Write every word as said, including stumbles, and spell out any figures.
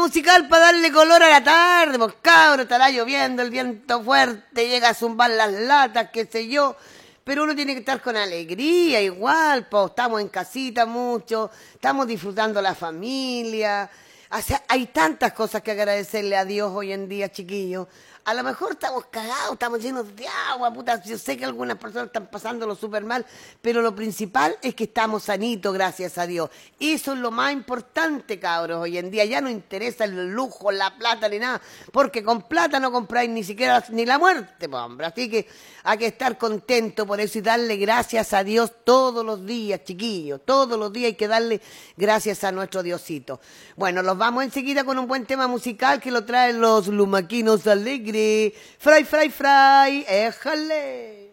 musical para darle color a la tarde, pues cabros, estará lloviendo, el viento fuerte, llega a zumbar las latas, qué sé yo, pero uno tiene que estar con alegría igual, pues estamos en casita mucho, estamos disfrutando la familia, o sea, hay tantas cosas que agradecerle a Dios hoy en día, chiquillos. A lo mejor estamos cagados, estamos llenos de agua, puta. Yo sé que algunas personas están pasándolo súper mal, pero lo principal es que estamos sanitos, gracias a Dios. Eso es lo más importante, cabros, hoy en día. Ya no interesa el lujo, la plata ni nada, porque con plata no compráis ni siquiera ni la muerte, pues, hombre. Así que hay que estar contento por eso y darle gracias a Dios todos los días, chiquillos. Todos los días hay que darle gracias a nuestro Diosito. Bueno, los vamos enseguida con un buen tema musical que lo traen los Lumaquinos Alegres. Fray, fray, fray, éjale.